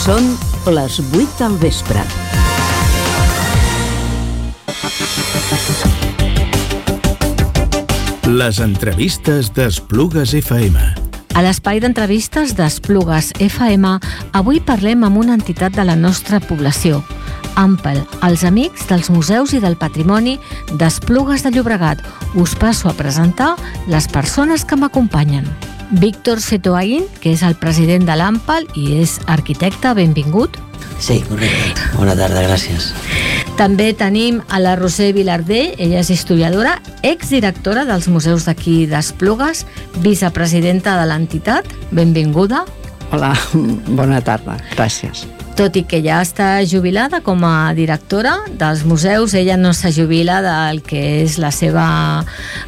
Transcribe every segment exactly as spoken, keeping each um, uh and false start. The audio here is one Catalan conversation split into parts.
Són les vuit del vespre. Les entrevistes d'Esplugues F M. A l'espai d'entrevistes d'Esplugues F M, avui parlem amb una entitat de la nostra població, AMPEL, els Amics dels Museus i del Patrimoni d'Esplugues de Llobregat. Us passo a presentar les persones que m'acompanyen. Víctor Setoain, que és el president de l'AMPEL i és arquitecte, benvingut. Sí, correcte. Bona tarda, gràcies. També tenim a la Roser Vilardell, ella és historiadora, exdirectora dels museus d'aquí d'Esplugues, vicepresidenta de l'entitat, benvinguda. Hola, bona tarda, gràcies. Tot i que ja està jubilada com a directora dels museus, ella no se jubila del que és la seva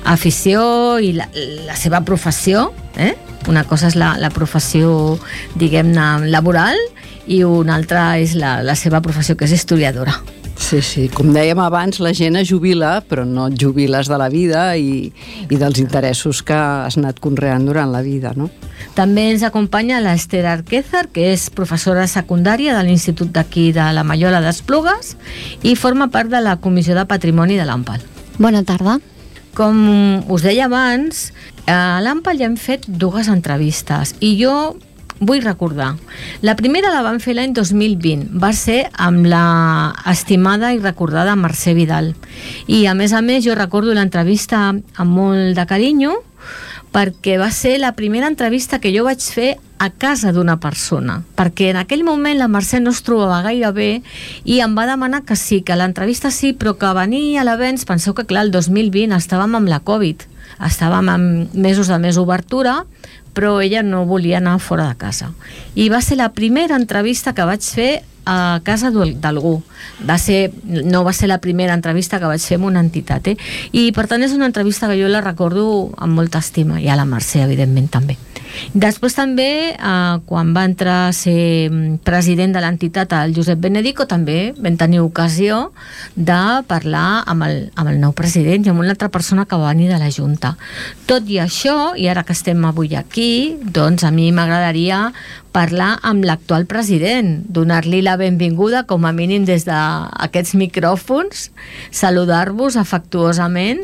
afició i la, la seva professió. Eh? Una cosa és la, la professió, diguem-ne, laboral, i una altra és la, la seva professió, que és historiadora. Sí, sí, com dèiem abans, la gent es jubila, però no et jubiles de la vida i, i dels interessos que has anat conreant durant la vida, no? També ens acompanya l'Ester Arquézar, que és professora secundària de l'Institut d'aquí de la Mallola d'Esplugues i forma part de la Comissió de Patrimoni de l'AMPEL. Bona tarda. Com us deia abans, a l'AMPEL ja hem fet dues entrevistes i jo vull recordar. La primera la vam fer l'any dos mil vint. Va ser amb la estimada i recordada Mercè Vidal. I a més a més jo recordo l'entrevista amb molt de carinyo perquè va ser la primera entrevista que jo vaig fer a casa d'una persona, perquè en aquell moment la Mercè no es trobava gaire bé i em va demanar que sí, que l'entrevista sí, però que venir a l'avenç. Penseu que clar, el dos mil vint estàvem amb la Covid, estàvem amb mesos de més obertura, però ella no volia anar fora de casa. I va ser la primera entrevista que vaig fer a casa d'algú. Va ser, no va ser la primera entrevista que vaig fer amb una entitat, eh? I per tant és una entrevista que jo la recordo amb molta estima, i a la Mercè, evidentment, també. Després també, eh, quan va entrar a ser president de l'entitat el Josep Benedico, també vam tenir ocasió de parlar amb el, amb el nou president i amb una altra persona que va venir de la Junta. Tot i això, i ara que estem avui aquí, doncs a mi m'agradaria parlar amb l'actual president, donar-li la benvinguda com a mínim des d'aquests micròfons, saludar-vos afectuosament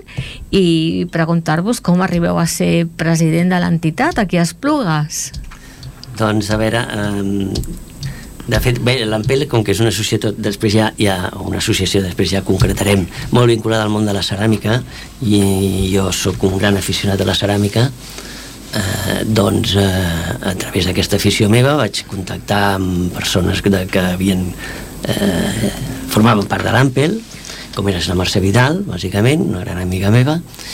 i preguntar-vos com arribeu a ser president de l'entitat aquí a Esplugues. Doncs a veure, eh, de fet, bé, l'AMPEL, com que és una societat, després ja, ja una associació, després ja concretarem, molt vinculada al món de la ceràmica, i jo sóc un gran aficionat a la ceràmica. Eh, doncs eh, a través d'aquesta afició meva vaig contactar amb persones que, que havien eh, formaven part de l'AMPEL, com era la Mercè Vidal, bàsicament, una gran amiga meva,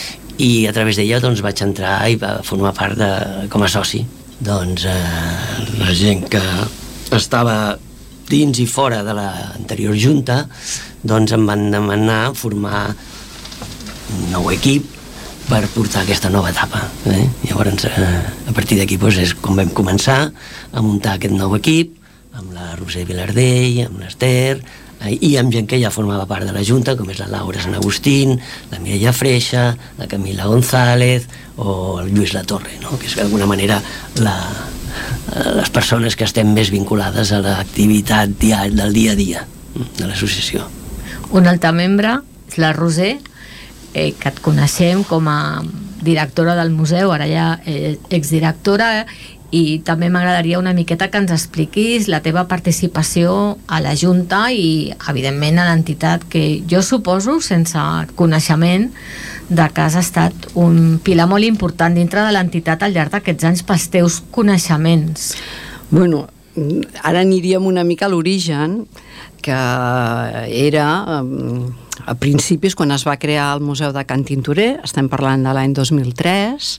i a través d'ella doncs vaig entrar i va formar part de, com a soci. Doncs eh, la gent que estava dins i fora de l'anterior junta doncs em van demanar formar un nou equip per portar aquesta nova etapa. Eh? Llavors, eh, a partir d'aquí doncs, és com vam començar a muntar aquest nou equip, amb la Roser Vilardell, amb l'Ester, eh, i amb gent que ja formava part de la Junta, com és la Laura Sant Agustín, la Mireia Freixa, la Camila González o el Lluís Latorre, no? Que és d'alguna manera la, les persones que estem més vinculades a l'activitat dia, del dia a dia de l'associació. Un altre membre és la Roser, Eh, que et coneixem com a directora del museu, ara ja eh, exdirectora, i també m'agradaria una miqueta que ens expliquis la teva participació a la Junta i, evidentment, a l'entitat, que jo suposo, sense coneixement, de que has estat un pilar molt important dintre de l'entitat al llarg d'aquests anys pels teus coneixements. Bueno, ara aniríem una mica a l'origen, que era a principis, quan es va crear el Museu de Can Tintorer, estem parlant de l'any dos mil tres,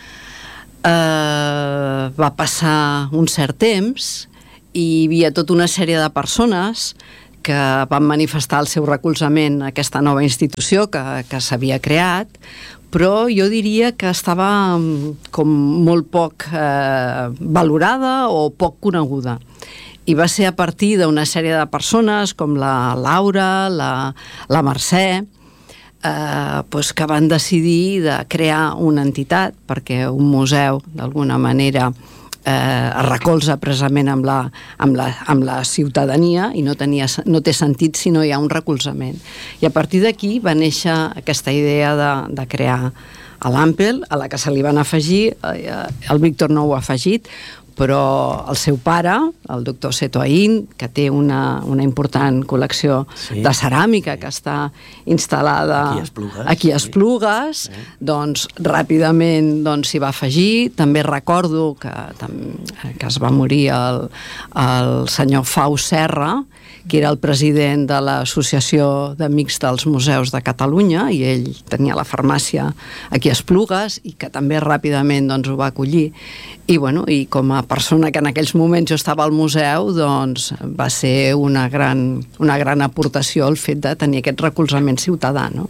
eh, va passar un cert temps i hi havia tota una sèrie de persones que van manifestar el seu recolzament a aquesta nova institució que, que s'havia creat, però jo diria que estava com molt poc eh, valorada o poc coneguda. I va ser a partir d'una sèrie de persones com la Laura, la, la Mercè, eh, pues que van decidir de crear una entitat, perquè un museu d'alguna manera eh, es recolza precisament amb la, amb, la, amb la ciutadania i no, tenia, no té sentit si no hi ha un recolzament. I a partir d'aquí va néixer aquesta idea de, de crear a l'Ampel, a la que se li van afegir, eh, el Víctor no ho ha afegit, però el seu pare, el doctor Seto Aín, que té una, una important col·lecció sí. de ceràmica que està instal·lada aquí a Esplugues, aquí a Esplugues sí. doncs ràpidament doncs, s'hi va afegir. També recordo que, que es va morir el, el senyor Fau Serra, que era el president de l'Associació d'Amics dels Museus de Catalunya, i ell tenia la farmàcia aquí a Esplugues i que també ràpidament doncs, ho va acollir. I, bueno, i com a persona que en aquells moments jo estava al museu, doncs va ser una gran, una gran aportació el fet de tenir aquest recolzament ciutadà, no?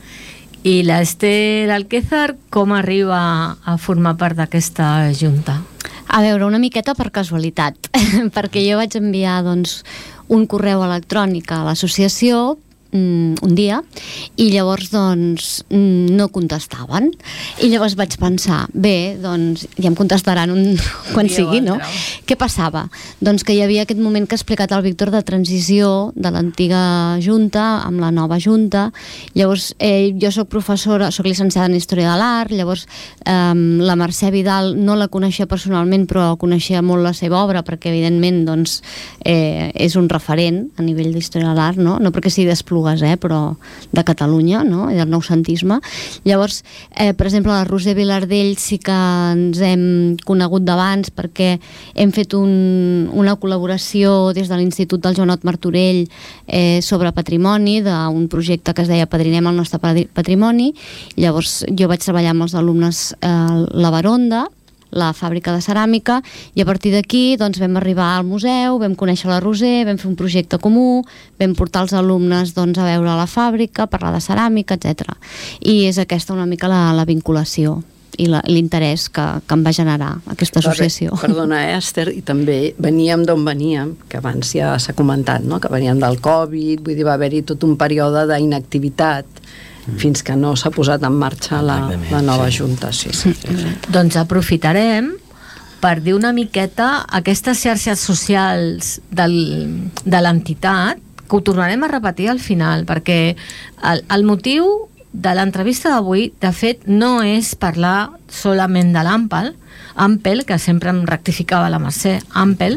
I l'Ester Alquézar com arriba a formar part d'aquesta junta? A veure, una miqueta per casualitat, perquè jo vaig enviar doncs, un correu electrònic a l'associació un dia, i llavors doncs no contestaven, i llavors vaig pensar, bé, doncs ja em contestaran un, quan sigui, no? Què passava? Doncs que hi havia aquest moment que ha explicat el Víctor de transició de l'antiga junta amb la nova junta. Llavors eh, jo soc professora, soc llicenciada en Història de l'Art, llavors eh, la Mercè Vidal no la coneixia personalment, però coneixia molt la seva obra, perquè evidentment doncs, eh, és un referent a nivell d'Història de l'Art, no? No perquè sigui d'Esplugues, Eh, però de Catalunya, no? I del noucentisme. Llavors, eh, per exemple, la Roser Vilardell sí que ens hem conegut d'abans perquè hem fet un, una col·laboració des de l'Institut del Joanot Martorell eh, sobre patrimoni, d'un projecte que es deia Padrinem el nostre patrimoni. Llavors jo vaig treballar amb els alumnes eh, la Baronda, la fàbrica de ceràmica, i a partir d'aquí doncs, vam arribar al museu, vam conèixer la Roser, vam fer un projecte comú, vam portar els alumnes doncs, a veure la fàbrica, parlar de ceràmica, etcètera. I és aquesta una mica la, la vinculació i l'interès que, que em va generar aquesta associació. Perdona, eh, Esther, i també veníem d'on veníem, que abans ja s'ha comentat, no? Que veníem del Covid, vull dir, va haver-hi tot un període d'inactivitat fins que no s'ha posat en marxa la, la nova sí. junta. Sí, sí, sí, sí. Doncs aprofitarem per dir una miqueta aquestes xarxes socials del, de l'entitat, que ho tornarem a repetir al final, perquè el, el motiu de l'entrevista d'avui, de fet, no és parlar solament de l'Ampel, Ampel, que sempre em rectificava la Mercè, Ampel.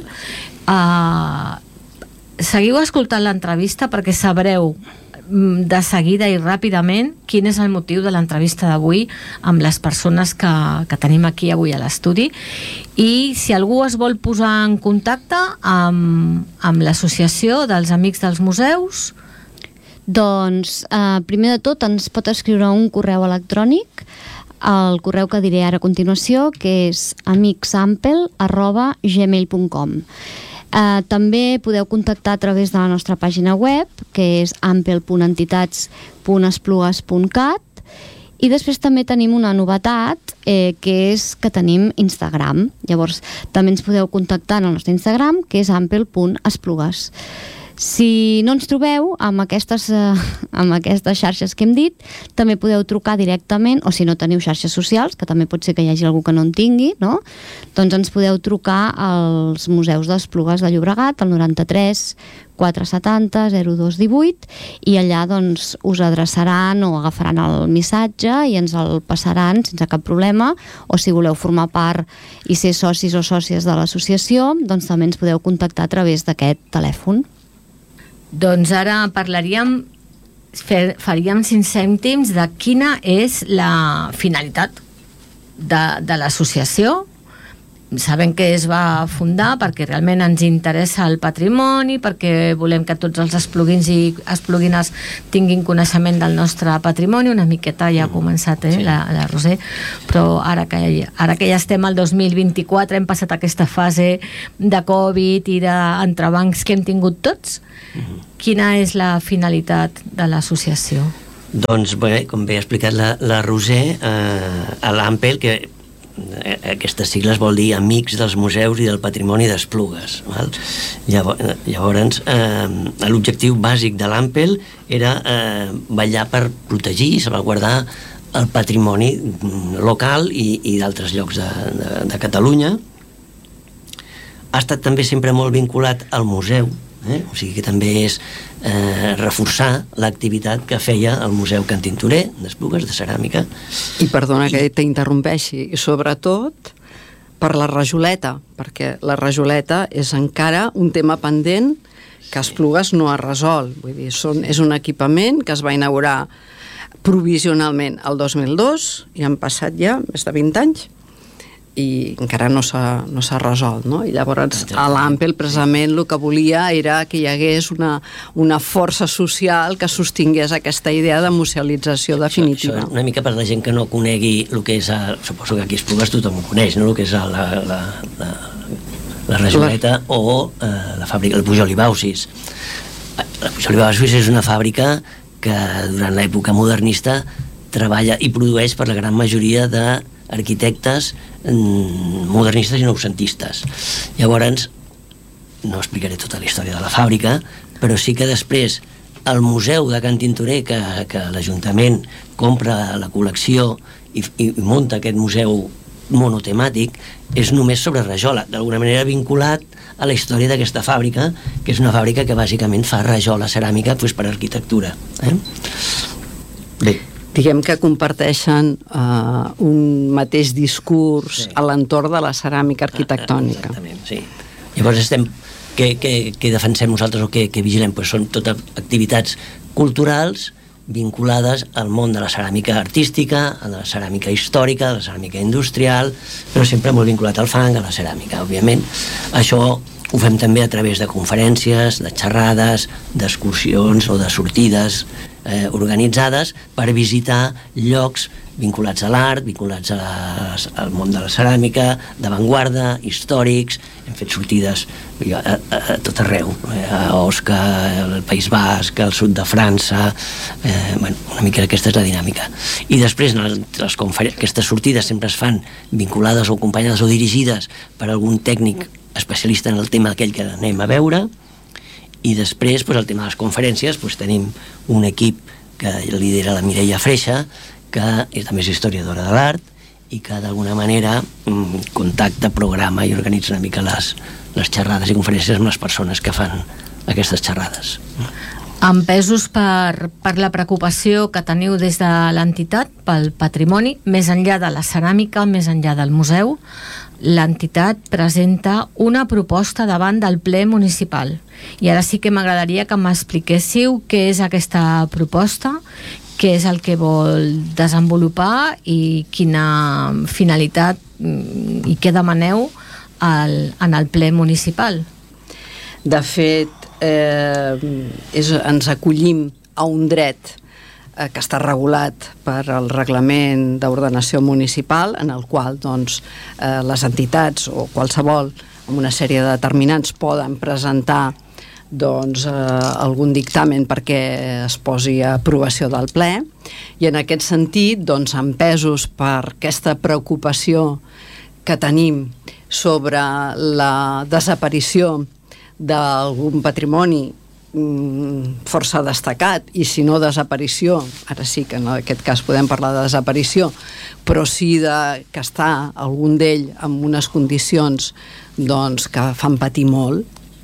Uh, seguiu escoltant l'entrevista perquè sabreu de seguida i ràpidament quin és el motiu de l'entrevista d'avui amb les persones que, que tenim aquí avui a l'estudi, i si algú es vol posar en contacte amb, amb l'associació dels Amics dels Museus, doncs eh, primer de tot ens pot escriure un correu electrònic al correu que diré ara a continuació, que és amicsampel arroba gmail punt com. Uh, també podeu contactar a través de la nostra pàgina web, que és ampel punt entitats punt esplugues punt cat, i després també tenim una novetat, eh, que és que tenim Instagram. Llavors també ens podeu contactar en el nostre Instagram, que és ampel punt esplugues. Si no ens trobeu amb aquestes, eh, amb aquestes xarxes que hem dit, també podeu trucar directament, o si no teniu xarxes socials, que també pot ser que hi hagi algú que no en tingui, no? Doncs ens podeu trucar als museus d'Esplugues de Llobregat, al noranta-tres quatre setanta zero dos divuit, i allà doncs, us adreçaran o agafaran el missatge i ens el passaran sense cap problema, o si voleu formar part i ser socis o sòcies de l'associació, doncs també ens podeu contactar a través d'aquest telèfon. Doncs ara parlaríem, fer, faríem cinc cèntims de quina és la finalitat de, de l'associació. Sabem que es va fundar perquè realment ens interessa el patrimoni, perquè volem que tots els espluguins i espluguines tinguin coneixement del nostre patrimoni. Una miqueta ja ha començat eh, sí. la, la Roser, però ara que, ara que ja estem al dos mil vint-i-quatre, hem passat aquesta fase de Covid i d'entrebancs que hem tingut tots. Uh-huh. Quina és la finalitat de l'associació? Doncs bé, com bé ha explicat la, la Roser, eh, a l'Ampel, que aquestes sigles vol dir Amics dels Museus i del Patrimoni d'Esplugues, val? Llavors, llavors eh, l'objectiu bàsic de l'Ampel era eh, vetllar per protegir i salvaguardar el patrimoni local i, i d'altres llocs de, de, de Catalunya, ha estat també sempre molt vinculat al museu, eh? O sigui que també és eh, reforçar l'activitat que feia el Museu Can Tintorer d'Esplugues, de ceràmica. I perdona que t'interrompeixi, i sobretot per la rajoleta, perquè la rajoleta és encara un tema pendent que Esplugues no ha resolt. Vull dir, són, és un equipament que es va inaugurar provisionalment el dos mil dos i han passat ja més de vint anys i encara no s'ha no s'ha resolt, no? I llavors a l'Ampel precisament el que volia era que hi hagués una, una força social que sostingués aquesta idea de musealització definitiva. Això, això una mica per la gent que no conegui el que és, el, suposo que aquí a Esplugues tothom ho coneix, no? El que és la, la, la, la rajoleta la... o eh, la fàbrica, el Pujol i Baucis. La Pujol i Baucis és una fàbrica que durant l'època modernista treballa i produeix per la gran majoria de arquitectes modernistes i noucentistes. Llavors, no explicaré tota la història de la fàbrica, però sí que després el museu de Can Tintorer, que, que l'Ajuntament compra la col·lecció i, i munta aquest museu monotemàtic, és només sobre rajola, d'alguna manera vinculat a la història d'aquesta fàbrica, que és una fàbrica que bàsicament fa rajola ceràmica doncs, per arquitectura. Eh? Bé, diguem que comparteixen uh, un mateix discurs sí. a l'entorn de la ceràmica arquitectònica. Exactament, sí. Llavors estem, què, què, què defensem nosaltres o què, què vigilem? Pues són totes activitats culturals vinculades al món de la ceràmica artística, a la ceràmica històrica, a la ceràmica industrial, però sempre molt vinculat al fang, a la ceràmica, òbviament. Això ho fem també a través de conferències, de xerrades, d'excursions o de sortides eh, organitzades per visitar llocs vinculats a l'art, vinculats a la, al món de la ceràmica, d'avantguarda, històrics. Hem fet sortides a, a, a tot arreu, eh, a Osca, al País Basc, al sud de França, eh, bueno, una mica aquesta és la dinàmica. I després les, les aquestes sortides sempre es fan vinculades o acompanyades o dirigides per algun tècnic especialista en el tema aquell que anem a veure, i després doncs, el tema de les conferències doncs, tenim un equip que lidera la Mireia Freixa, que és, també és historiadora de l'art i que d'alguna manera mm, contacta, programa i organitza una mica les, les xerrades i conferències amb les persones que fan aquestes xerrades. Empesos per, per la preocupació que teniu des de l'entitat pel patrimoni, més enllà de la ceràmica, més enllà del museu, l'entitat presenta una proposta davant del ple municipal. I ara sí que m'agradaria que m'expliquéssiu què és aquesta proposta, què és el que vol desenvolupar i quina finalitat i què demaneu al, en el ple municipal. De fet, eh, és, ens acollim a un dret eh, que està regulat per el reglament d'ordenació municipal, en el qual doncs, eh, les entitats o qualsevol amb una sèrie de determinants poden presentar doncs, eh, algun dictamen perquè es posi a aprovació del ple, i en aquest sentit doncs, empesos per aquesta preocupació que tenim sobre la desaparició d'algun patrimoni força destacat, i si no desaparició, ara sí que en aquest cas podem parlar de desaparició, però sí de, que està algun d'ell en unes condicions doncs, que fan patir molt,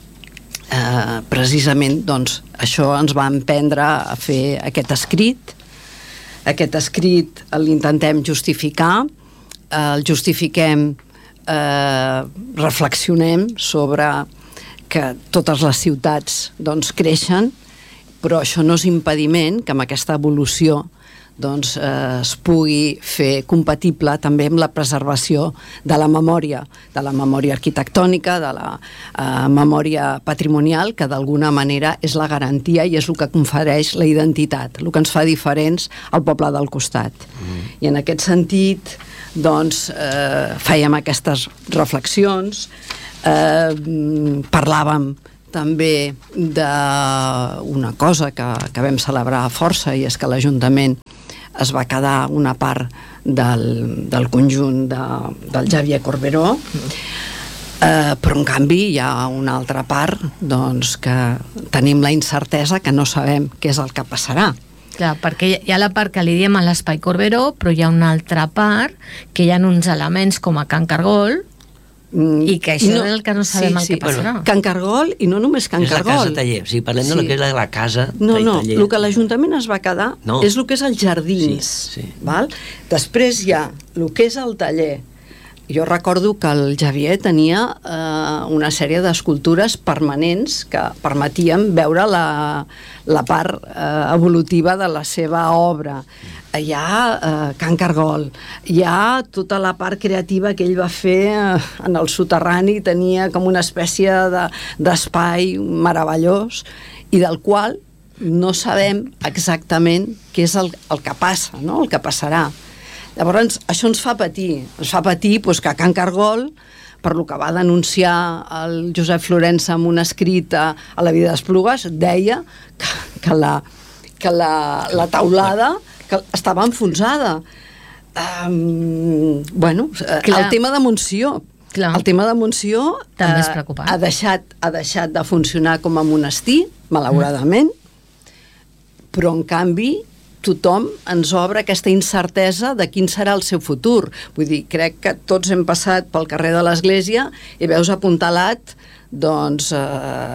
eh, precisament doncs, això ens va emprendre a fer aquest escrit. Aquest escrit l'intentem justificar, eh, el justifiquem, eh, reflexionem sobre que totes les ciutats doncs, creixen, però això no és impediment que amb aquesta evolució doncs, eh, es pugui fer compatible també amb la preservació de la memòria, de la memòria arquitectònica, de la eh, memòria patrimonial, que d'alguna manera és la garantia i és el que confereix la identitat, el que ens fa diferents al poble del costat. Mm. I en aquest sentit doncs, eh, fèiem aquestes reflexions. Eh, parlàvem també d'una cosa que, que vam celebrar força, i és que l'Ajuntament es va quedar una part del, del conjunt de, del Xavier Corberó, eh, però en canvi hi ha una altra part doncs, que tenim la incertesa que no sabem què és el que passarà. Clar, perquè hi ha la part que li diem a l'Espai Corberó, però hi ha una altra part que hi ha uns elements com a Can Cargol, I que això no, és el que no sabem sí, el sí. que passarà. Can Cargol, i no només Can és Cargol. És la casa taller, o sigui, parlem sí. de lo que és la, la casa no, no, taller. El que l'Ajuntament es va quedar no. és el que és els jardins. Sí, sí. Val? Després hi ha el que és el taller. Jo recordo que el Xavier tenia eh, una sèrie d'escultures permanents que permetien veure la, la part eh, evolutiva de la seva obra. Hi ha eh, Can Cargol, hi ha tota la part creativa que ell va fer eh, en el soterrani, tenia com una espècie de, d'espai meravellós i del qual no sabem exactament què és el, el que passa, no? El que passarà. Llavors, això ens fa patir. Ens fa patir doncs, que Can Cargol, per lo que va denunciar el Josep Florença en un escrit a, a La vida d'Esplugues, deia que, que, la, que la, la taulada que estava enfonsada. Um, bueno, Clar. el tema de Montsió. Clar. El tema de Montsió també és preocupant. Ha deixat, ha deixat de funcionar com a monestir, malauradament, mm. però en canvi tothom ens obre aquesta incertesa de quin serà el seu futur. Vull dir, crec que tots hem passat pel carrer de l'església i veus apuntalat doncs, eh,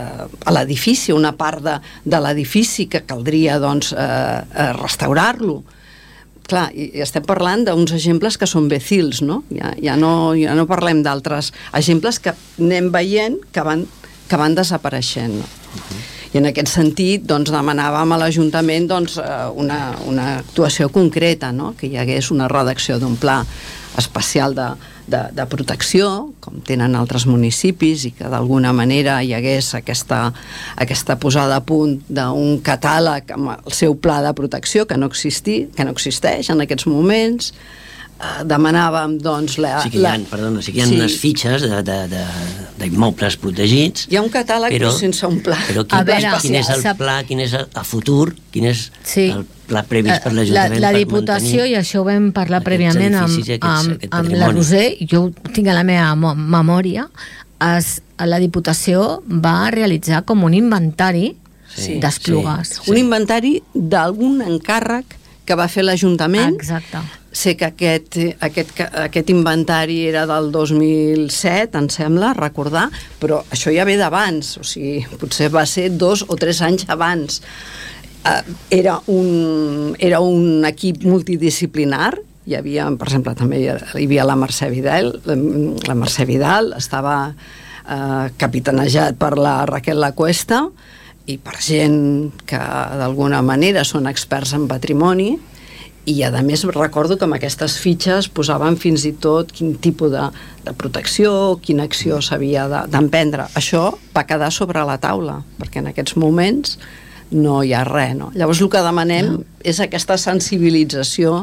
a l'edifici, una part de, de l'edifici que caldria doncs, eh, restaurar-lo. Clar, i, i estem parlant d'uns exemples que són becils, no? Ja, ja no, ja no parlem d'altres exemples que anem veient que van, que van desapareixent. No? Uh-huh. I en aquest sentit doncs, demanàvem a l'Ajuntament doncs, una, una actuació concreta, no? Que hi hagués una redacció d'un pla especial de, de, de protecció, com tenen altres municipis, i que d'alguna manera hi hagués aquesta, aquesta posada a punt d'un catàleg amb el seu pla de protecció, que no, existi, que no existeix en aquests moments. Uh, demanàvem doncs la, o sigui que hi ha, la... perdona, o sigui que hi ha sí. unes fitxes de, de, de, d'immobles protegits. Hi ha un catàleg però, però sense un pla. Però quin, veure, quin és el pla, quin és el, el futur, quin és sí. el pla previst per l'Ajuntament? La, la Diputació, i això ho vam parlar prèviament amb, aquests, amb, amb la Roser, jo ho tinc a la meva memòria, es, la Diputació va realitzar com un inventari sí, d'Esplugues. Sí, sí. Un inventari d'algun encàrrec que va fer l'Ajuntament. Exacte. Sé que aquest, aquest, aquest inventari era del dos mil set, em sembla, recordar, però això ja ve d'abans, o sigui, potser va ser dos o tres anys abans. Uh, era, un, era un equip multidisciplinar, hi havia, per exemple, també hi havia la Mercè Vidal, la Mercè Vidal estava uh, capitanejat per la Raquel Lacuesta, i per gent que d'alguna manera són experts en patrimoni, i a més recordo que amb aquestes fitxes posaven fins i tot quin tipus de, de protecció, quina acció s'havia de, d'emprendre. Això va quedar sobre la taula, perquè en aquests moments no hi ha res, no? Llavors el que demanem no. és aquesta sensibilització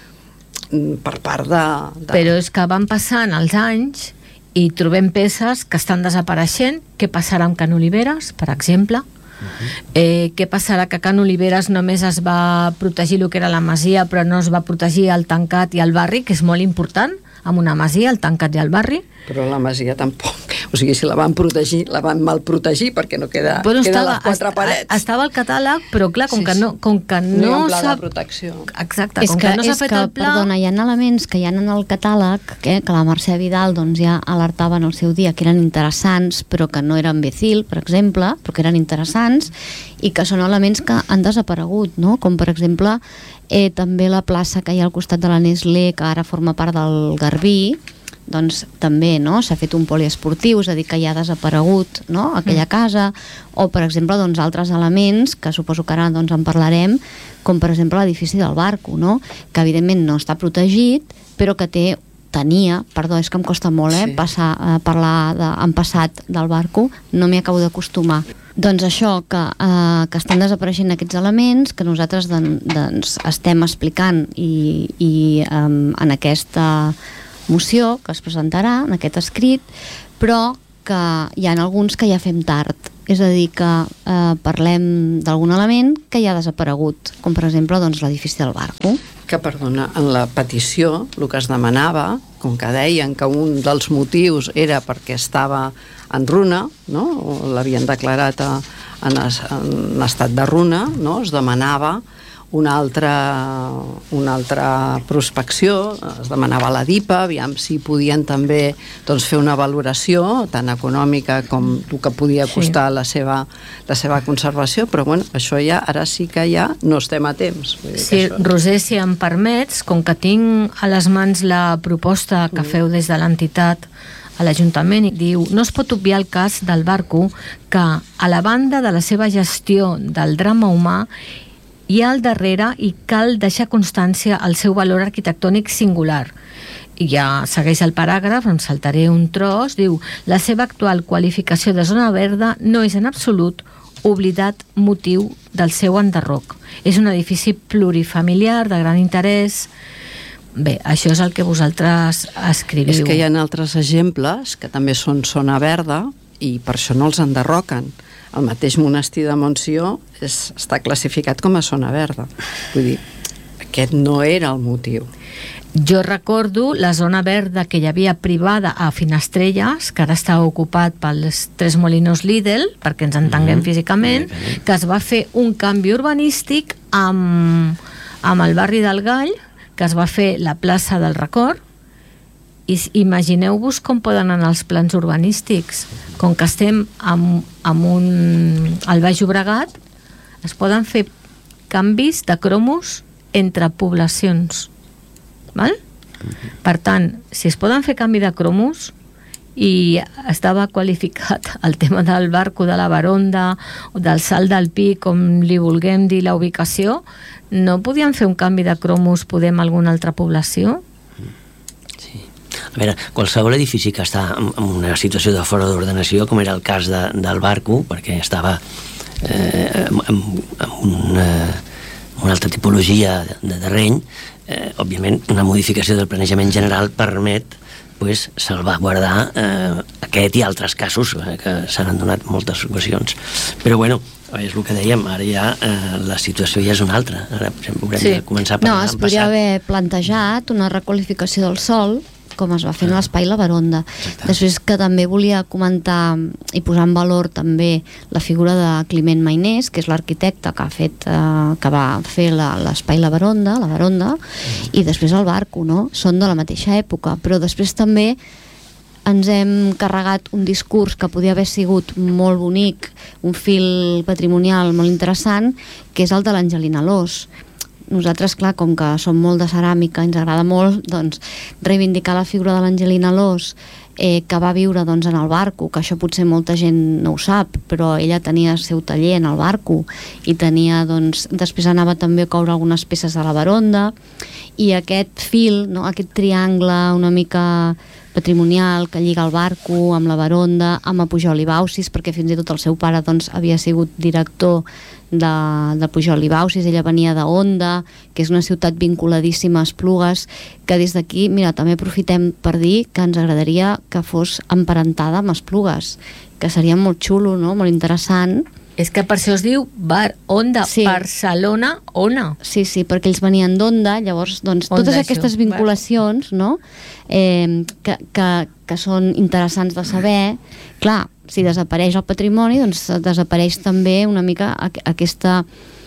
per part de, de... Però és que van passant els anys i trobem peces que estan desapareixent. Què passarà amb Can Oliveres, per exemple? Uh-huh. Eh, què passarà que a Can Oliveres només es va protegir el que era la masia, però no es va protegir el tancat i el barri, que és molt important, amb una masia, el tancat i el barri? Però la masia tampoc. O sigui, si la van protegir, la van mal protegir perquè no queda, bueno, queda estava, les quatre parets. Estava al catàleg, però clar, com sí, que no, com que no, no hi ha un pla s'ha... de protecció. Exacte, és com que, que no s'ha fet que, el pla... Perdona, hi ha elements que hi ha en el catàleg que, que la Mercè Vidal doncs, ja alertava en el seu dia que eren interessants, però que no eren becil, per exemple, però que eren interessants, i que són elements que han desaparegut, no? Com per exemple eh, també la plaça que hi ha al costat de la Nestlé, que ara forma part del Garbí, doncs també no? S'ha fet un poliesportiu, és a dir, que ja ha desaparegut, no? Aquella casa, o per exemple doncs, altres elements que suposo que ara doncs, en parlarem, com per exemple l'edifici del Barco, no? Que evidentment no està protegit, però que té tenia, perdó, és que em costa molt eh, sí. passar, eh, parlar de, en passat del Barco, no m'hi acabo d'acostumar. Doncs això, que, eh, que estan desapareixent aquests elements, que nosaltres doncs, estem explicant i, i eh, en aquesta moció que es presentarà, en aquest escrit, però que hi ha alguns que ja fem tard. És a dir, que eh, parlem d'algun element que ja ha desaparegut, com per exemple doncs, l'edifici del Barco. Que, perdona, en la petició el que es demanava, com que deien que un dels motius era perquè estava en runa, no? O l'havien declarat a, en, es, en estat de runa, no? Es demanava una altra, una altra prospecció, es demanava a la DIPA, aviam si podien també doncs, fer una valoració tant econòmica com el que podia costar sí. la, seva, la seva conservació, però bueno, això ja, ara sí que ja no estem a temps. Vull dir sí, això... Roser, si em permets, com que tinc a les mans la proposta que mm. feu des de l'entitat a l'Ajuntament, i diu, no es pot obviar el cas del Barco, que a la banda de la seva gestió del drama humà hi ha al darrere i cal deixar constància al seu valor arquitectònic singular. I ja segueix el paràgraf, em saltaré un tros, diu, la seva actual qualificació de zona verda no és en absolut oblidat motiu del seu enderroc. És un edifici plurifamiliar de gran interès. Bé, això és el que vosaltres escriviu. És que hi ha altres exemples que també són zona verda i per això no els enderroquen. El mateix monestir de Montsió és, està classificat com a zona verda. Vull dir, aquest no era el motiu. Jo recordo la zona verda que hi havia privada a Finestrelles, que ara està ocupat pels Tres Molinos Lidl, perquè ens entenguem mm-hmm. físicament, que es va fer un canvi urbanístic amb, amb el barri del Gall, que es va fer la plaça del Record, i imagineu-vos com poden anar els plans urbanístics. Com que estem amb, amb un, al Baix Llobregat, es poden fer canvis de cromos entre poblacions. Val? Per tant, si es poden fer canvi de cromos i estava qualificat el tema del Barco, de la Baronda o del Salt del Pi, com li vulguem dir la ubicació, no podien fer un canvi de cromos podem alguna altra població? Sí. A veure, qualsevol edifici que està en una situació de fora d'ordenació, com era el cas de, del Barco, perquè estava eh, amb, amb una, una altra tipologia de terreny, eh, òbviament una modificació del planejament general permet pues, salvaguardar eh, aquest i altres casos eh, que s'han donat moltes ocasions. Però bueno, és el que dèiem, ara ja eh, la situació ja és una altra. Ara, per exemple, haurem sí. de començar a parlar. No, es podria haver plantejat una requalificació del sòl, com es va fer en l'espai La Baronda. Exacte. Després que també volia comentar i posar en valor també la figura de Climent Mainés, que és l'arquitecte que ha fet, eh, que va fer l'espai La Baronda, la Baronda, mm. i després el Barco, no? Són de la mateixa època, però després també ens hem carregat un discurs que podia haver sigut molt bonic, un fil patrimonial molt interessant, que és el de l'Angelina Alòs. Nosaltres, clar, com que som molt de ceràmica, ens agrada molt doncs, reivindicar la figura de l'Angelina Alòs, eh, que va viure doncs, en el Barco, que això potser molta gent no ho sap, però ella tenia el seu taller en el Barco i tenia, doncs, després anava també a coure algunes peces de la Baronda, i aquest fil, no, aquest triangle una mica patrimonial que lliga el Barco amb la Baronda, amb el Pujol i Baucis, perquè fins i tot el seu pare doncs, havia sigut director de, de Pujol i Baucis, ella venia de Onda, que és una ciutat vinculadíssima a Esplugues, que des d'aquí, mira, també aprofitem per dir que ens agradaria que fos emparentada amb Esplugues, que seria molt xulo, no? Molt interessant. És que per això es diu Bar Onda, sí. Barcelona, Ona. Sí, sí, perquè ells venien d'Onda, llavors, doncs, Onda, totes aquestes això. vinculacions, no?, eh, que, que, que són interessants de saber. Clar, si desapareix el patrimoni, doncs desapareix també una mica aquesta,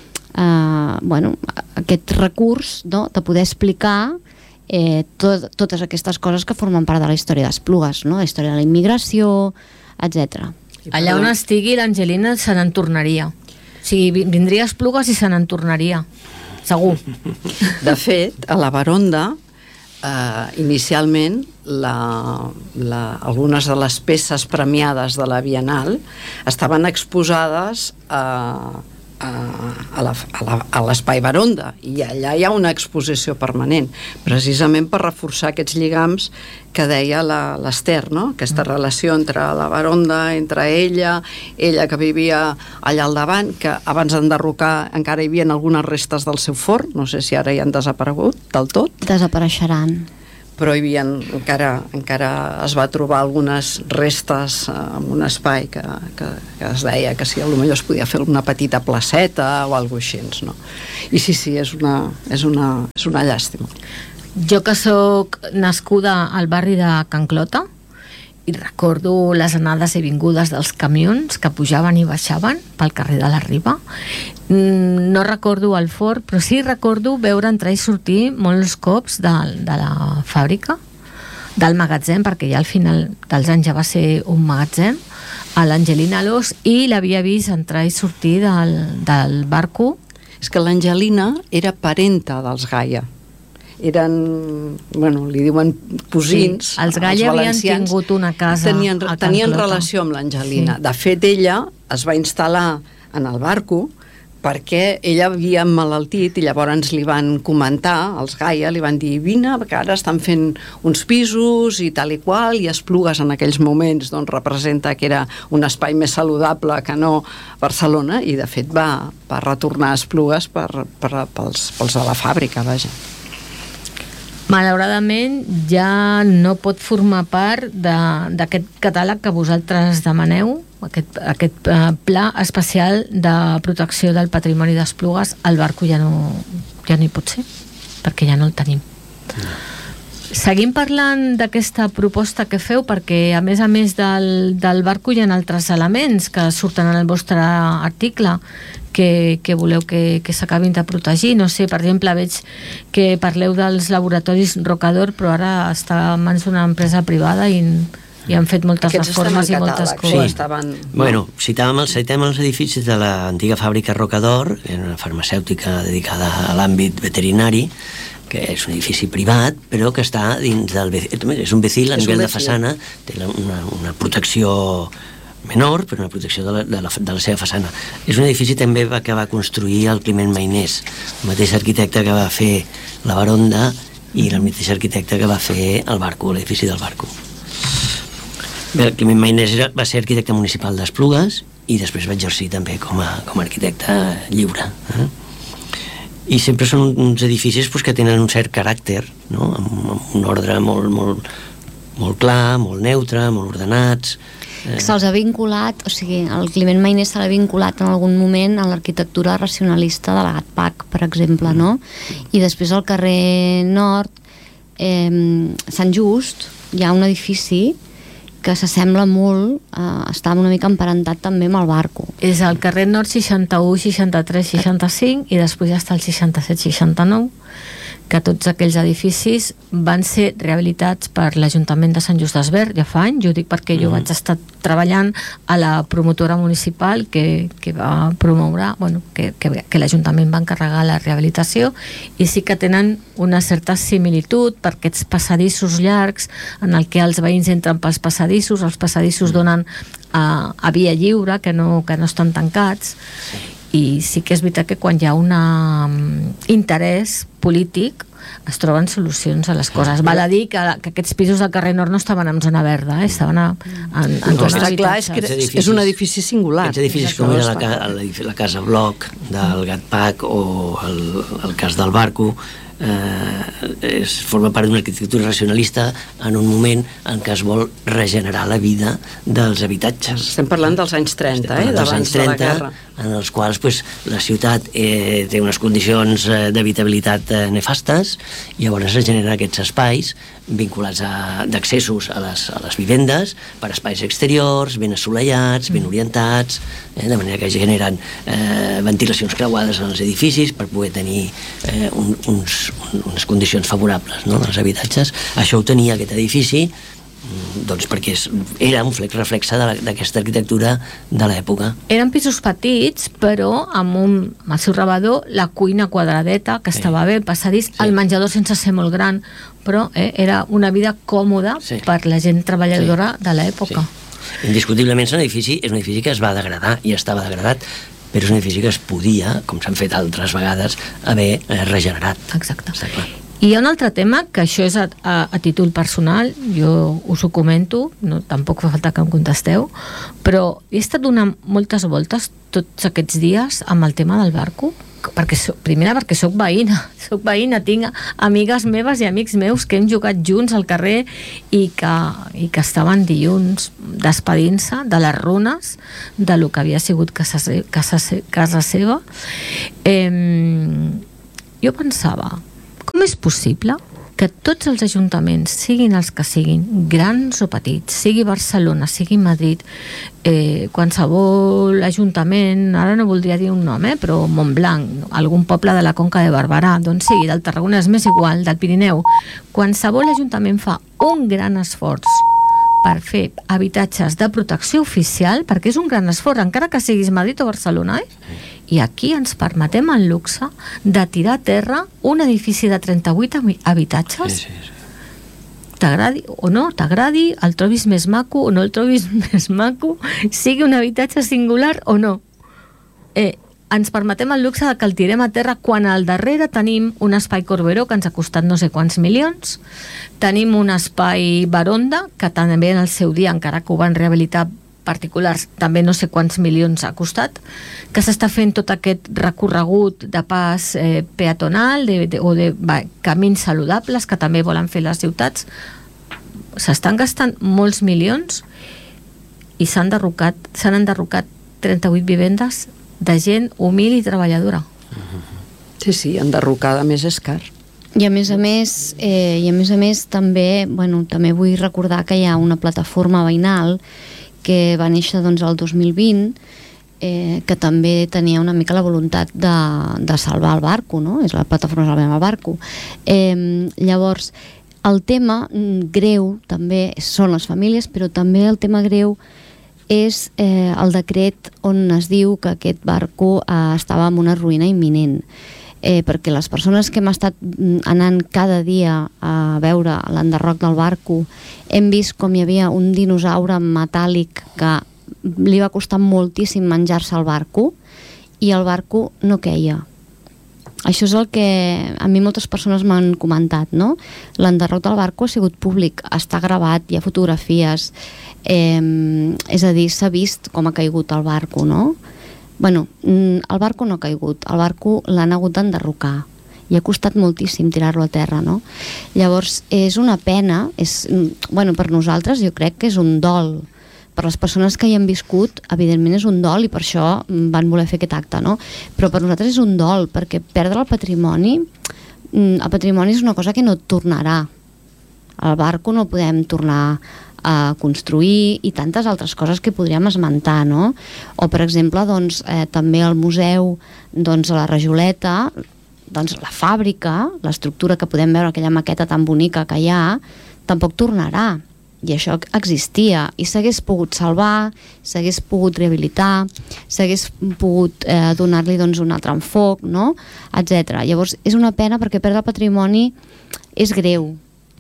eh, bueno, aquest recurs, no?, de poder explicar eh, tot, totes aquestes coses que formen part de la història d'Esplugues, no?, la història de la immigració, etcètera. Allà on estigui l'Angelina se n'en tornaria. O sigui, vindria a Esplugues i se n'en tornaria. Segur. De fet, a la Baronda, eh, inicialment, la, la, algunes de les peces premiades de la Bienal estaven exposades a, a, a la, a la, a l'Espai Baronda, i allà hi ha una exposició permanent, precisament per reforçar aquests lligams que deia l'Ester, no? Aquesta relació entre la Baronda, entre ella, ella que vivia allà al davant, que abans d'enderrocar encara hi havia algunes restes del seu forn, no sé si ara hi han desaparegut del tot. Desapareixeran. Però hi havia, encara, encara es va trobar algunes restes en un espai que, que, que es deia que si potser es podia fer una petita placeta o alguna cosa així, no? I sí, sí, és una, és una, és una llàstima. Jo que sóc nascuda al barri de Can Clota i recordo les anades i vingudes dels camions que pujaven i baixaven pel carrer de la Riba. No recordo el fort, però sí recordo veure entrar i sortir molts cops de, de la fàbrica, del magatzem, perquè ja al final dels anys ja va ser un magatzem, a l'Angelina Alòs, i l'havia vist entrar i sortir del, del barco. És que l'Angelina era parenta dels Gaia. Eren, bueno, li diuen cosins. Sí, els Gaia havien tingut una casa tenien, a Can tenien Clota. relació amb l'Angelina. Sí. De fet, ella es va instal·lar en el barco perquè ella havia emmalaltit i llavors li van comentar, els Gaia li van dir, vine, que ara estan fent uns pisos i tal i qual, i Esplugues en aquells moments doncs, representa que era un espai més saludable que no Barcelona, i de fet va, va retornar a Esplugues per, per, pels, pels de la fàbrica, vaja. Malauradament ja no pot formar part d'aquest catàleg que vosaltres demaneu, aquest, aquest uh, pla especial de protecció del patrimoni d'Esplugues. El barco ja no, ja no hi pot ser, perquè ja no el tenim. No. Seguim parlant d'aquesta proposta que feu, perquè a més a més del, del barco hi ha altres elements que surten en el vostre article que, que voleu que, que s'acabin de protegir. No sé, per exemple, veig que parleu dels laboratoris Rocador, però ara està en mans d'una empresa privada i, i han fet moltes Aquests reformes i moltes coses. Sí, estaven... Bueno, citàvem els, citem els edificis de l'antiga fàbrica Rocador, que era una farmacèutica dedicada a l'àmbit veterinari, que és un edifici privat, però que està dins del... És un vecil a nivell de façana, té una, una protecció menor, però una protecció de la, de, la, de la seva façana. És un edifici també que va construir el Climent Mainés, el mateix arquitecte que va fer la Baronda i el mateix arquitecte que va fer el barco, l'edifici del barco. Bé, el Climent Mainés era, va ser arquitecte municipal d'Esplugues i després va exercir també com a, com a arquitecte lliure. Eh? I sempre són uns edificis pues, que tenen un cert caràcter, no? amb, amb un ordre molt, molt, molt clar, molt neutre, molt ordenats. Eh. Se'ls ha vinculat, o sigui, el Climent Mainés se l'ha vinculat en algun moment a l'arquitectura racionalista de la Gatpac, per exemple, no? I després al carrer Nord, eh, Sant Just, hi ha un edifici que s'assembla molt, eh, està una mica emparentat també amb el barco. És el carrer Nord seixanta-u, seixanta-tres, seixanta-cinc i després ja està el seixanta-set, seixanta-nou, que tots aquells edificis van ser rehabilitats per l'Ajuntament de Sant Just Desvern ja fa anys. Jo dic perquè jo mm. vaig estar treballant a la promotora municipal que, que va promoure, bueno, que, que, que l'Ajuntament va encarregar la rehabilitació, i sí que tenen una certa similitud per aquests passadissos llargs en el que els veïns entren pels passadissos, els passadissos mm. donen a, a via lliure, que no, que no estan tancats. I sí que és veritat que quan hi ha un interès polític es troben solucions a les coses. Val a dir que, que aquests pisos del carrer Nord no estaven en zona verda, eh? Estaven a, en, en no, zona està clar, és que és, és un edifici singular. Aquests edificis com era la, la, la Casa Bloc del Gatpac o el, el cas del barco, eh, es forma part d'una arquitectura racionalista en un moment en què es vol regenerar la vida dels habitatges. Estem parlant dels anys trenta, eh, d'abans de la guerra, en els quals pues, la ciutat eh, té unes condicions eh, d'habitabilitat eh, nefastes, i llavors es generen aquests espais vinculats d'accessos a, les, a les vivendes per espais exteriors, ben assolellats, ben orientats, eh, de manera que generen eh, ventilacions creuades en els edificis per poder tenir eh, un, uns, un, unes condicions favorables, no?, als habitatges. Això ho tenia aquest edifici, doncs perquè és, era un flex reflexe d'aquesta arquitectura de l'època. Eren pisos petits, però amb, un, amb el seu rebedor, la cuina quadradeta, que sí. estava bé, el passadís, sí. el menjador sense ser molt gran, però eh, era una vida còmoda sí. per la gent treballadora sí. de l'època. Sí. Indiscutiblement és un edifici, és un edifici que es va degradar i estava degradat, però és un edifici que es podia, com s'han fet altres vegades, haver eh, regenerat. Exacte. I hi ha un altre tema, que això és a, a, a títol personal, jo us ho comento, no, tampoc fa falta que em contesteu, però he estat donant moltes voltes tots aquests dies amb el tema del barco, perquè so, primera perquè sóc veïna, sóc veïna, tinc amigues meves i amics meus que hem jugat junts al carrer i que, i que estaven dilluns despedint-se de les runes de lo que havia sigut casa, casa, casa seva. Eh, jo pensava, com és possible que tots els ajuntaments, siguin els que siguin, grans o petits, sigui Barcelona, sigui Madrid, eh, qualsevol ajuntament, ara no voldria dir un nom, eh, però Montblanc, algun poble de la Conca de Barberà, doncs sigui, del Tarragona és més igual, del Pirineu, qualsevol ajuntament fa un gran esforç per fer habitatges de protecció oficial, perquè és un gran esforç, encara que siguis Madrid o Barcelona, eh? I aquí ens permetem el luxe de tirar a terra un edifici de trenta-vuit habitatges. Sí, sí, sí. T'agradi o no, t'agradi, el trobis més maco o no el trobis més maco, sigui un habitatge singular o no. Eh, ens permetem el luxe de que el tirem a terra quan al darrere tenim un espai Corberó que ens ha costat no sé quants milions, tenim un espai Baronda que també en el seu dia, encara que ho van rehabilitar particulars, també no sé quants milions ha costat, que s'està fent tot aquest recorregut de pas eh, peatonal de, de, o de va, camins saludables que també volen fer les ciutats. S'estan gastant molts milions i s'han enderrocat, s'han enderrocat trenta-vuit vivendes de gent humil i treballadora. Sí, sí, enderrocada més és car. I a més a més, eh, i a més a més també, bueno, també vull recordar que hi ha una plataforma veïnal que va néixer doncs el dos mil vint, eh, que també tenia una mica la voluntat de, de salvar el barco, no? És la plataforma Salvem el Barco. Eh, llavors, el tema greu també són les famílies, però també el tema greu és eh, el decret on es diu que aquest barco eh, estava en una ruïna imminent. Eh, perquè les persones que hem estat anant cada dia a veure l'enderroc del barco hem vist com hi havia un dinosaure metàl·lic que li va costar moltíssim menjar-se el barco i el barco no queia. Això és el que a mi moltes persones m'han comentat, no? L'enderroc del barco ha sigut públic, està gravat, hi ha fotografies, eh, és a dir, s'ha vist com ha caigut el barco, no? Bueno, el barco no ha caigut, el barco l'han hagut d'enderrocar i ha costat moltíssim tirar-lo a terra, no? Llavors, és una pena, és, bueno, per nosaltres jo crec que és un dol. Per les persones que hi han viscut, evidentment és un dol i per això van voler fer aquest acte, no? Però per nosaltres és un dol, perquè perdre el patrimoni, el patrimoni és una cosa que no tornarà. El barco no el podem tornar a construir i tantes altres coses que podríem esmentar, no? O, per exemple, doncs, eh, també el museu, doncs, a la Rajoleta, doncs, la fàbrica, l'estructura que podem veure, aquella maqueta tan bonica que hi ha, tampoc tornarà. I això existia i s'hagués pogut salvar, s'hagués pogut rehabilitar, s'hagués pogut eh, donar-li doncs, un altre enfoc, no? etcètera. Llavors és una pena perquè perdre el patrimoni és greu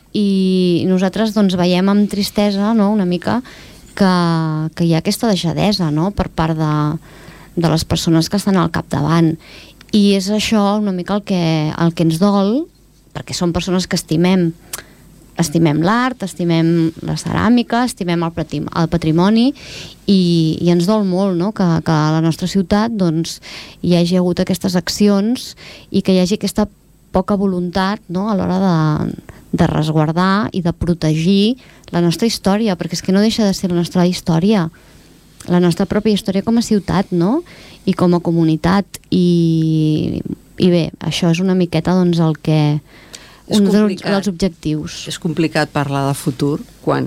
i nosaltres doncs, veiem amb tristesa, no? una mica que, que hi ha aquesta deixadesa, no? per part de, de les persones que estan al capdavant i és això una mica el que, el que ens dol, perquè són persones que estimem estimem l'art, estimem la ceràmica, estimem el, el patrimoni i, i ens dol molt, no? que, que a la nostra ciutat doncs, hi hagi hagut aquestes accions i que hi hagi aquesta poca voluntat, no? a l'hora de, de resguardar i de protegir la nostra història, perquè és que no deixa de ser la nostra història, la nostra pròpia història com a ciutat, no? i com a comunitat i, i bé, això és una miqueta doncs, el que un dels, dels objectius. És complicat parlar de futur quan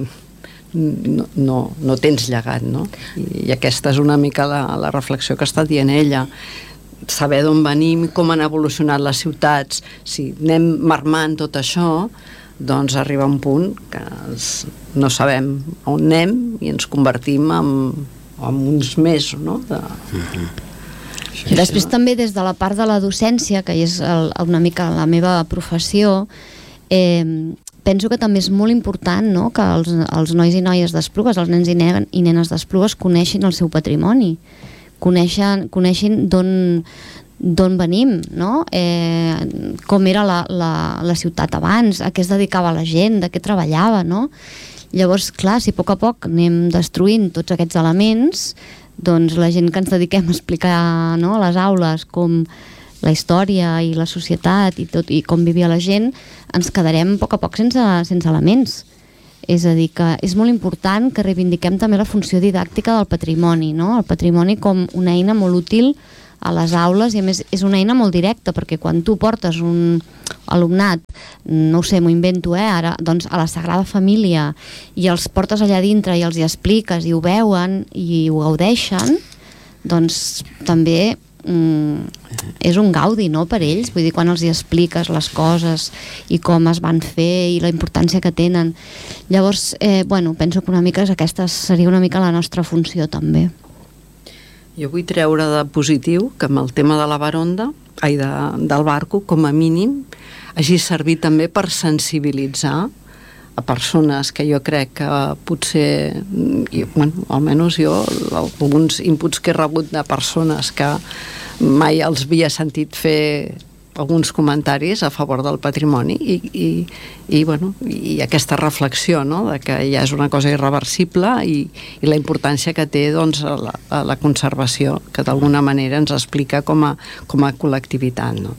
no, no, no tens llegat, no? I, i aquesta és una mica la, la reflexió que està dient ella. Saber d'on venim, com han evolucionat les ciutats, si anem marmant tot això, doncs arriba un punt que els, no sabem on anem i ens convertim en, en uns mesos, no? De... Mm-hmm. I després també des de la part de la docència, que és el, una mica la meva professió, eh, penso que també és molt important, no? que els, els nois i noies d'Esplugues, els nens i, nen, i nenes d'Esplugues coneixin el seu patrimoni, coneixen, coneixin d'on d'on venim, no? eh, com era la, la, la ciutat abans, a què es dedicava la gent, de què treballava, no? Llavors, clar, si a poc a poc anem destruint tots aquests elements, doncs la gent que ens dediquem a explicar, no, a les aules com la història i la societat i, tot, i com vivia la gent, ens quedarem a poc a poc sense, sense elements. És a dir, que és molt important que reivindiquem també la funció didàctica del patrimoni, no? El patrimoni com una eina molt útil a les aules, i a més és una eina molt directa, perquè quan tu portes un alumnat, no ho sé, m'ho invento, eh, ara, doncs a la Sagrada Família, i els portes allà dintre i els hi expliques i ho veuen i ho gaudeixen, doncs també mm, és un gaudi, no?, per ells. Vull dir, quan els hi expliques les coses i com es van fer i la importància que tenen. Llavors, eh, bueno, penso que una mica aquesta seria una mica la nostra funció també. Jo vull treure de positiu que amb el tema de la baronda, ai, de, del barco, com a mínim, hagi servit també per sensibilitzar a persones que jo crec que potser, i, bueno, almenys jo, alguns inputs que he rebut de persones que mai els havia sentit fer alguns comentaris a favor del patrimoni i, i, i, bueno, i aquesta reflexió, no?, de que ja és una cosa irreversible i, i la importància que té, doncs, a la, a la conservació, que d'alguna manera ens explica com a, com a col·lectivitat, no?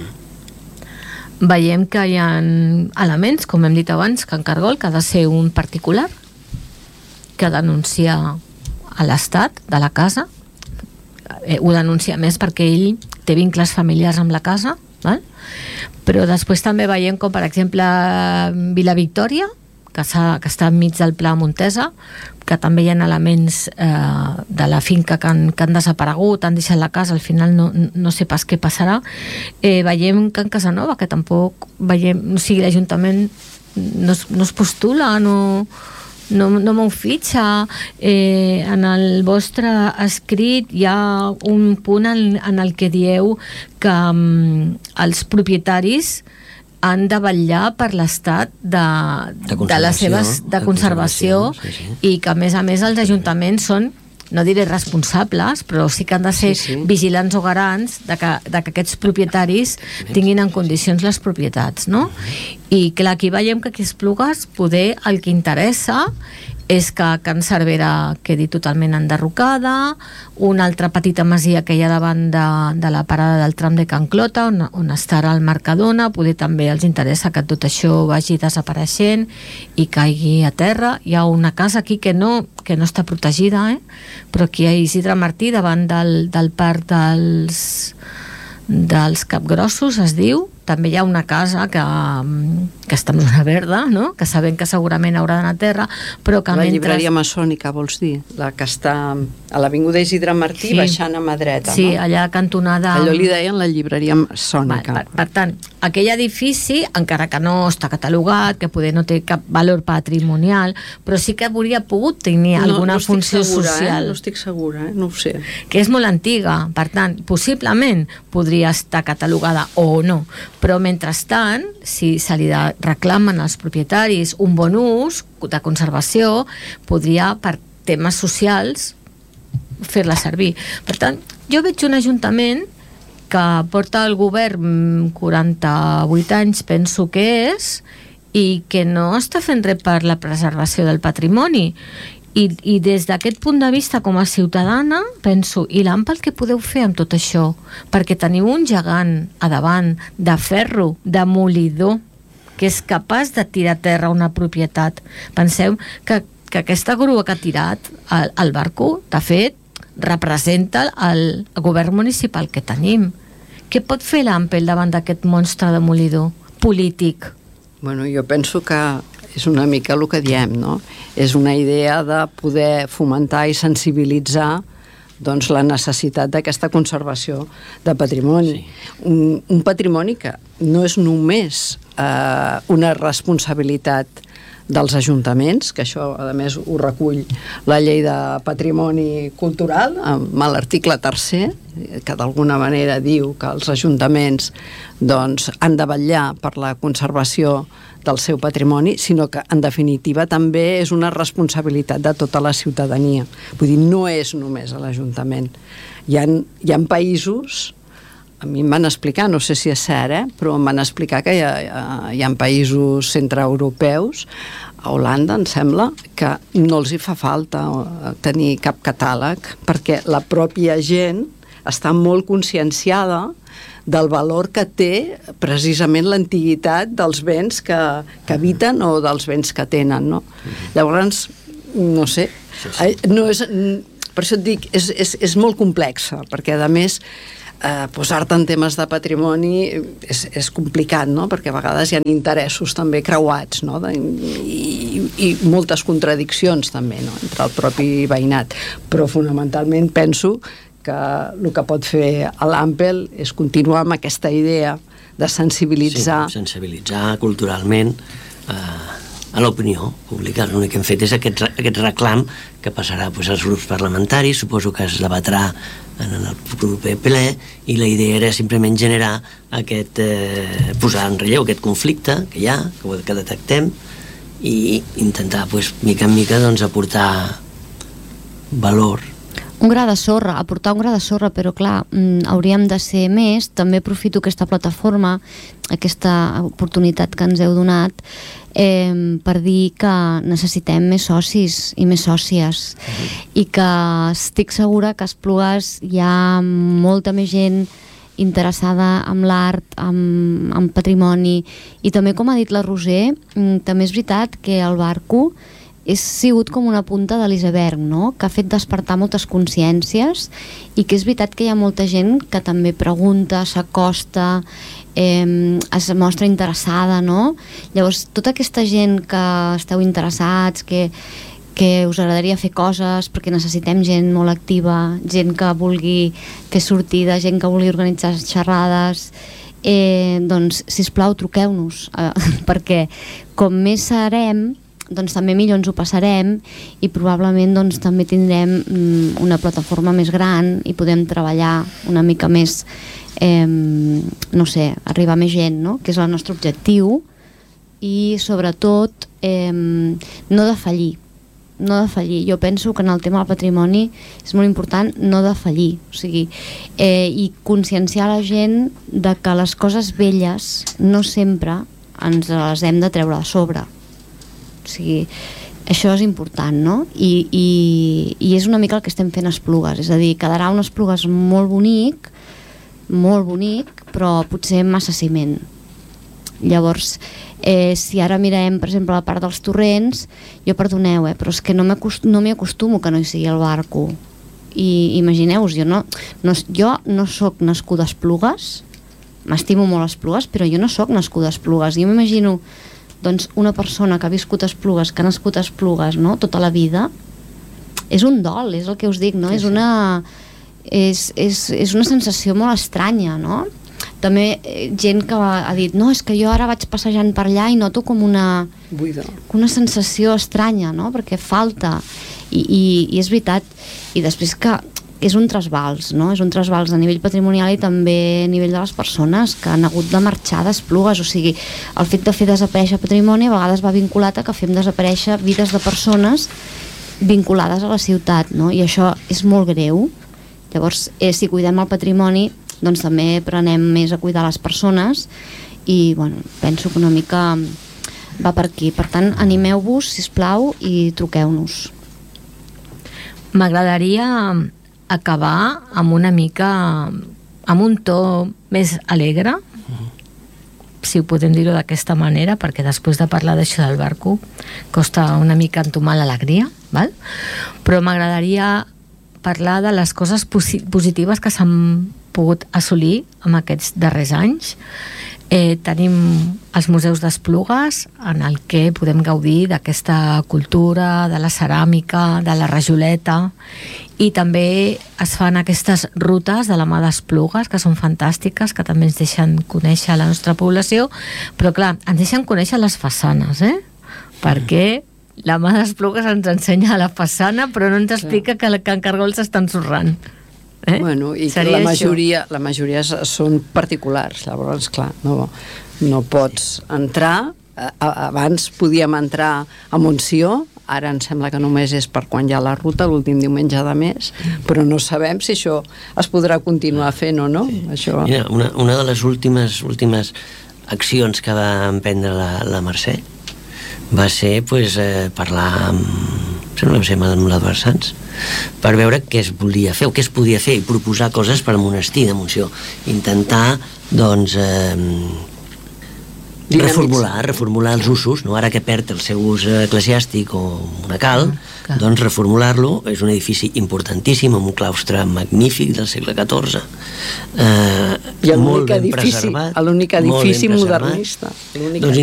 Veiem que hi ha elements, com hem dit abans, que en Cargol, que ha de ser un particular que denuncia a l'estat de la casa. Eh, ho denuncia més perquè ell té vincles familiars amb la casa, val? Però després també veiem com, per exemple, Vila Victòria, que, que està enmig del Pla Montesa, que també hi ha elements eh, de la finca que han, que han desaparegut, han deixat la casa, al final no, no sé pas què passarà. Eh, veiem que en Casanova, que tampoc veiem, o sigui, l'Ajuntament no, es, no es postula, no... no, no m'ho fitxa. Eh, en el vostre escrit hi ha un punt en, en el que dieu que um, els propietaris han de vetllar per l'estat de, de, de les seves de, de conservació, conservació sí, sí. I que a més a més els ajuntaments són, no diré responsables, però sí que han de ser sí, sí. vigilants o garants de que, de que aquests propietaris tinguin en condicions les propietats, no? I clar, aquí veiem que aquí a Esplugues poder el que interessa és que Can Cervera quedi totalment enderrocada, una altra petita masia que hi ha davant de, de la parada del tram de Can Clota, on, on estarà el Mercadona, poder també els interessa que tot això vagi desapareixent i caigui a terra. Hi ha una casa aquí que no, que no està protegida, eh? Però aquí a Isidre Martí, davant del, del parc dels, dels Capgrossos, es diu, també hi ha una casa que, que està en zona verda, no? Que sabem que segurament haurà d'anar a terra, però que la mentre... llibreria maçònica, vols dir? La que està a l'avinguda Isidre Martí, sí. baixant a mà dreta, sí, no? allà cantonada... Allò li deien la llibreria maçònica. Per, per tant, aquell edifici, encara que no està catalogat, que poder no té cap valor patrimonial, però sí que hauria pogut tenir no, alguna no funció segura, social. Eh? No estic segura, eh? No ho sé. Que és molt antiga, per tant, possiblement podria estar catalogada o no, però mentrestant, si se li reclamen als propietaris un bon ús de conservació, podria, per temes socials, fer-la servir. Per tant, jo veig un ajuntament que porta el govern quaranta-vuit anys, penso que és, i que no està fent res per la preservació del patrimoni. I, i des d'aquest punt de vista, com a ciutadana, penso, i l'A M P el que podeu fer amb tot això? Perquè teniu un gegant a davant de ferro, de molidor, que és capaç de tirar a terra una propietat. Penseu que, que aquesta grua que ha tirat el, el barco, de fet, representa el, el govern municipal que tenim. Què pot fer l'A M P davant d'aquest monstre de molidor polític? Bueno, jo penso que és una mica el que diem, no? És una idea de poder fomentar i sensibilitzar doncs, la necessitat d'aquesta conservació de patrimoni. Sí. Un, un patrimoni que no és només eh, una responsabilitat dels ajuntaments, que això a més ho recull la llei de patrimoni cultural amb l'article tercer, que d'alguna manera diu que els ajuntaments doncs, han de vetllar per la conservació del seu patrimoni, sinó que en definitiva també és una responsabilitat de tota la ciutadania. Vull dir, no és només a l'Ajuntament. Hi ha, hi ha països, a mi em van explicar, no sé si és cert, eh? però em van explicar que hi ha, hi ha països centreeuropeus, a Holanda, em sembla, que no els hi fa falta tenir cap catàleg, perquè la pròpia gent està molt conscienciada del valor que té precisament l'antiguitat dels béns que, que habiten o dels béns que tenen, no? Llavors, no sé, no és, per això et dic, és, és, és molt complexa, perquè a més Eh, posar-te en temes de patrimoni és, és complicat, no? Perquè a vegades hi ha interessos també creuats, no? De, i, i moltes contradiccions també, no? Entre el propi veïnat, però fonamentalment penso que el que pot fer l'Ampel és continuar amb aquesta idea de sensibilitzar, sí, sensibilitzar culturalment eh, a l'opinió pública. L'únic que hem fet és aquest, aquest reclam que passarà pues, als grups parlamentaris, suposo que es debatrà en el proper ple, i la idea era simplement generar aquest, eh, posar en relleu aquest conflicte que hi ha, que, que detectem, i intentar, pues, mica en mica, doncs, aportar valor. Un gra de sorra, aportar un gra de sorra, però clar, mm, hauríem de ser més. També aprofito aquesta plataforma, aquesta oportunitat que ens heu donat, eh, per dir que necessitem més socis i més sòcies, uh-huh. i que estic segura que a Esplugues hi ha molta més gent interessada en l'art, en, en patrimoni, i també, com ha dit la Roser, mm, també és veritat que el Barco és sigut com una punta de l'iceberg, no? Que ha fet despertar moltes consciències, i que és veritat que hi ha molta gent que també pregunta, s'acosta, eh, es mostra interessada, no? Llavors, tota aquesta gent que esteu interessats, que, que us agradaria fer coses, perquè necessitem gent molt activa, gent que vulgui fer sortida, gent que vulgui organitzar xerrades, eh, doncs, sisplau, truqueu-nos, eh, perquè com més serem, doncs també millor ens ho passarem, i probablement doncs també tindrem mm, una plataforma més gran i podem treballar una mica més, eh, no sé, arribar a més gent, no? Que és el nostre objectiu, i sobretot eh, no defallir, no defallir. Jo penso que en el tema del patrimoni és molt important no defallir, o sigui, eh, i conscienciar la gent de que les coses velles no sempre ens les hem de treure de sobre. O sigui, això és important, no? I, i, i és una mica el que estem fent a Esplugues, és a dir, quedarà un Esplugues molt bonic, molt bonic, però potser massa ciment. Llavors, eh, si ara mirem, per exemple, la part dels torrents, jo perdoneu, eh, però és que no m'hi acostumo que no hi sigui el Barco. I imagineu-vos, jo no, no, jo no soc nascuda a Esplugues, m'estimo molt a Esplugues, però jo no soc nascuda a Esplugues. Jo m'imagino doncs una persona que ha viscut a Esplugues, que ha nascut a Esplugues, no?, tota la vida, és un dol, és el que us dic, no? Sí, sí. És una és, és, és una sensació molt estranya, no? També eh, gent que ha, ha dit, no, és que jo ara vaig passejant per allà i noto com una buida, una sensació estranya, no?, perquè falta, i, i, i és veritat. I després que és un trasbals, no? És un trasbals a nivell patrimonial i també a nivell de les persones que han hagut de marxar d'Esplugues. O sigui, el fet de fer desaparèixer patrimoni a vegades va vinculat a que fem desaparèixer vides de persones vinculades a la ciutat, no? I això és molt greu. Llavors, eh, si cuidem el patrimoni, doncs també aprenem més a cuidar les persones, i bueno, penso que una mica va per aquí. Per tant, animeu-vos, sisplau, i truqueu-nos. M'agradaria acabar amb una mica, amb un to més alegre, si ho podem dir-ho d'aquesta manera, perquè després de parlar d'això del Barco costa una mica entomar l'alegria, val? Però m'agradaria parlar de les coses positives que s'han pogut assolir en aquests darrers anys. Eh, tenim els museus d'Esplugues, en el que podem gaudir d'aquesta cultura, de la ceràmica, de la rajoleta, i també es fan aquestes rutes de la mà d'Esplugues, que són fantàstiques, que també ens deixen conèixer la nostra població, però clar, ens deixen conèixer les façanes, eh? Perquè la mà d'Esplugues ens ensenya la façana, però no ens explica que, que en Cargol s'està ensorrant. Eh? Bueno, i que la majoria, la majoria són particulars, llavors, clar, no, no pots entrar. Abans podíem entrar a Montsió, ara em sembla que només és per quan hi ha la ruta, l'últim diumenge de mes, però no sabem si això es podrà continuar fent o no. Sí. Això... Mira, una, una de les últimes, últimes accions que va emprendre la, la Mercè va ser pues, eh, parlar amb, no sé, amb l'Eduard Sans, per veure què es volia fer o què es podia fer i proposar coses per al monestir de Montsió. Intentar, doncs, eh, reformular, reformular els usos, no? Ara que perd el seu ús eclesiàstic o monacal, ah, doncs reformular-lo. És un edifici importantíssim, amb un claustre magnífic del segle catorze, eh, I molt ben edifici, preservat, l'únic edifici modernista. Doncs